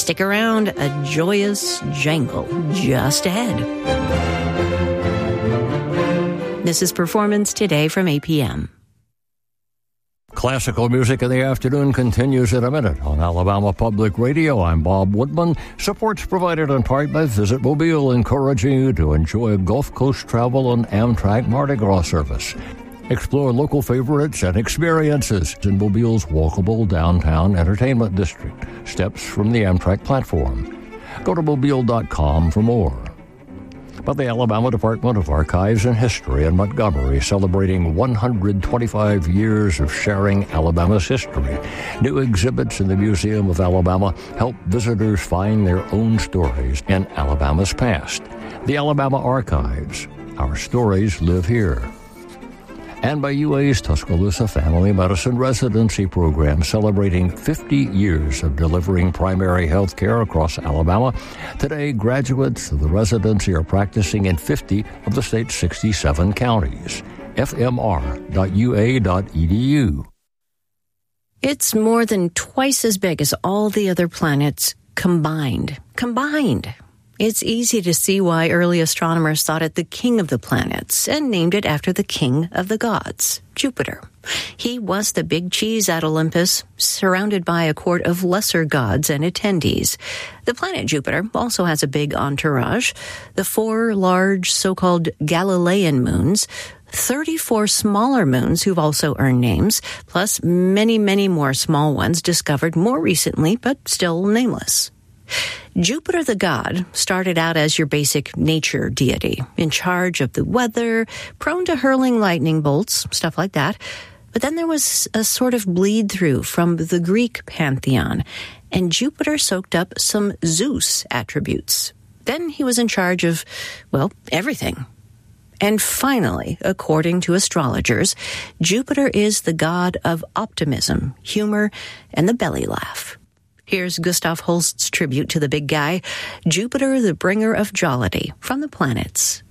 Stick around, a joyous jangle just ahead. This is Performance Today from APM. Classical music in the afternoon continues in a minute on Alabama Public Radio. I'm Bob Woodman. Support's provided in part by Visit Mobile, encouraging you to enjoy Gulf Coast travel on Amtrak Mardi Gras service. Explore local favorites and experiences in Mobile's walkable downtown entertainment district, steps from the Amtrak platform. Go to mobile.com for more. But the Alabama Department of Archives and History in Montgomery celebrating 125 years of sharing Alabama's history. New exhibits in the Museum of Alabama help visitors find their own stories in Alabama's past. The Alabama Archives. Our stories live here. And by UA's Tuscaloosa Family Medicine Residency Program, celebrating 50 years of delivering primary health care across Alabama. Today, graduates of the residency are practicing in 50 of the state's 67 counties. fmr.ua.edu. It's more than twice as big as all the other planets combined. It's easy to see why early astronomers thought it the king of the planets and named it after the king of the gods, Jupiter. He was the big cheese at Olympus, surrounded by a court of lesser gods and attendees. The planet Jupiter also has a big entourage. The 4 large so-called Galilean moons, 34 smaller moons who've also earned names, plus many, many more small ones discovered more recently, but still nameless. Jupiter the god started out as your basic nature deity, in charge of the weather, prone to hurling lightning bolts, stuff like that. But then there was a sort of bleed-through from the Greek pantheon, and Jupiter soaked up some Zeus attributes. Then he was in charge of, well, everything. And finally, according to astrologers, Jupiter is the god of optimism, humor, and the belly laugh. Here's Gustav Holst's tribute to the big guy, Jupiter, the bringer of jollity, from the planets.